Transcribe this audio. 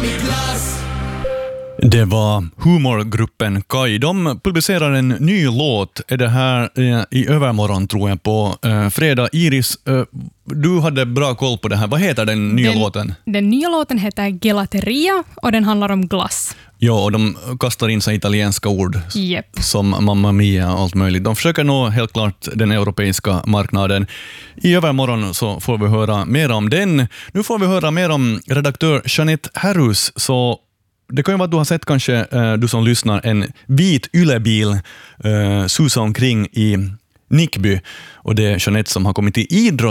Det var humorgruppen Kai. De publicerar en ny låt. Är det här i övermorgon tror jag på fredag. Iris, du hade bra koll på det här. Vad heter den nya låten? Den nya låten heter Gelateria och den handlar om glass. Ja, och de kastar in sig italienska ord som Mamma Mia och allt möjligt. De försöker nå helt klart den europeiska marknaden. I övermorgon så får vi höra mer om den. Nu får vi höra mer om redaktör Jeanette Herrus. Så det kan ju vara att du har sett kanske, du som lyssnar, en vit yllebil susa omkring i Nickby. Och det är Jeanette som har kommit till idrott